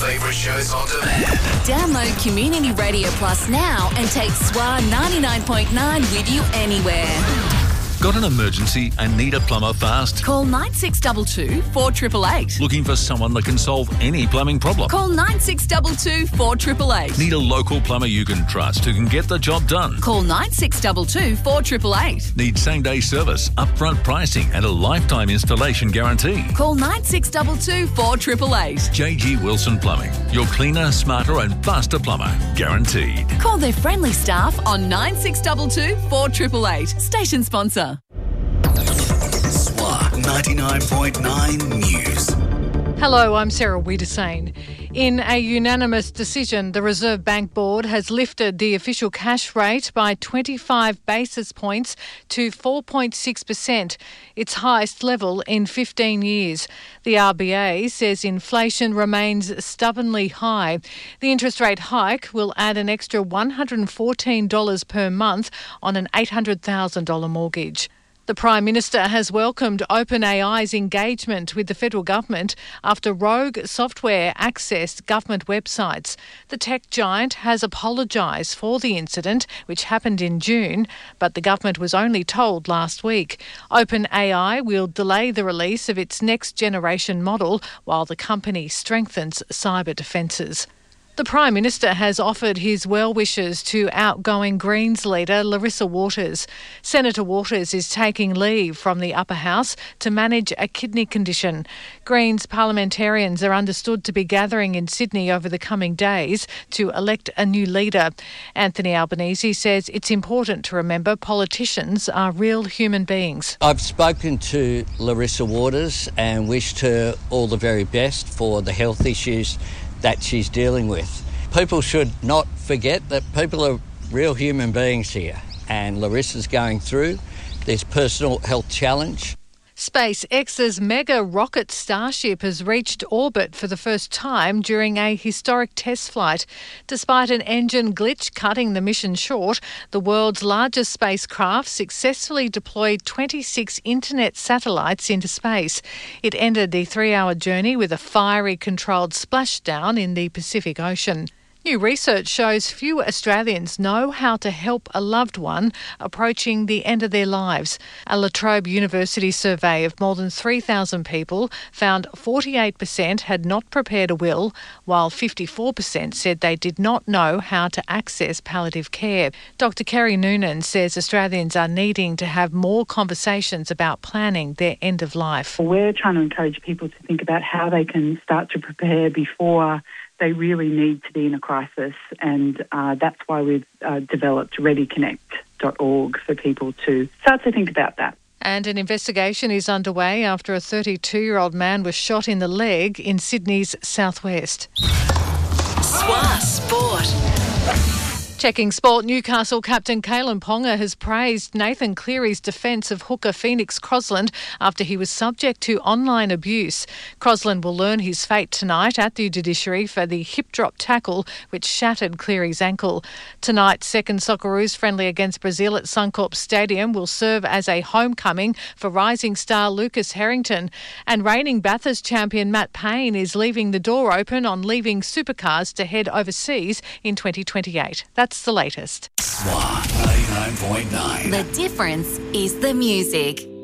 favourite shows on demand. Download Community Radio Plus now and take SWA 99.9 with you anywhere. Got an emergency and need a plumber fast? Call 9622 4888. Looking for someone that can solve any plumbing problem? Call 9622 4888. Need a local plumber you can trust who can get the job done? Call 9622 4888. Need same-day service, upfront pricing and a lifetime installation guarantee? Call 9622 4888. JG Wilson Plumbing. Your cleaner, smarter and faster plumber. Guaranteed. Call their friendly staff on 9622 4888. Station sponsor. SWA 99.9 News. Hello, I'm Sarah Wiedersane. In a unanimous decision, the Reserve Bank Board has lifted the official cash rate by 25 basis points to 4.6%, its highest level in 15 years. The RBA says inflation remains stubbornly high. The interest rate hike will add an extra $114 per month on an $800,000 mortgage. The Prime Minister has welcomed OpenAI's engagement with the federal government after rogue software accessed government websites. The tech giant has apologised for the incident, which happened in June, but the government was only told last week. OpenAI will delay the release of its next generation model while the company strengthens cyber defences. The Prime Minister has offered his well wishes to outgoing Greens leader Larissa Waters. Senator Waters is taking leave from the upper house to manage a kidney condition. Greens parliamentarians are understood to be gathering in Sydney over the coming days to elect a new leader. Anthony Albanese says it's important to remember politicians are real human beings. I've spoken to Larissa Waters and wished her all the very best for the health issues that she's dealing with. People should not forget that people are real human beings here, and Larissa's going through this personal health challenge. SpaceX's mega rocket Starship has reached orbit for the first time during a historic test flight. Despite an engine glitch cutting the mission short, the world's largest spacecraft successfully deployed 26 internet satellites into space. It ended the 3-hour journey with a fiery controlled splashdown in the Pacific Ocean. New research shows few Australians know how to help a loved one approaching the end of their lives. A La Trobe University survey of more than 3,000 people found 48% had not prepared a will, while 54% said they did not know how to access palliative care. Dr Kerry Noonan says Australians are needing to have more conversations about planning their end of life. We're trying to encourage people to think about how they can start to prepare before they really need to be in a crisis, and that's why we've developed readyconnect.org for people to start to think about that. And an investigation is underway after a 32-year-old man was shot in the leg in Sydney's southwest. SWA Sport. Checking sport, Newcastle captain Kalen Ponga has praised Nathan Cleary's defence of hooker Phoenix Crosland after he was subject to online abuse. Crosland will learn his fate tonight at the judiciary for the hip-drop tackle which shattered Cleary's ankle. Tonight's second Socceroos friendly against Brazil at Suncorp Stadium will serve as a homecoming for rising star Lucas Harrington. And reigning Bathurst champion Matt Payne is leaving the door open on leaving supercars to head overseas in 2028. That's the latest. SWA 99.9. The difference is the music.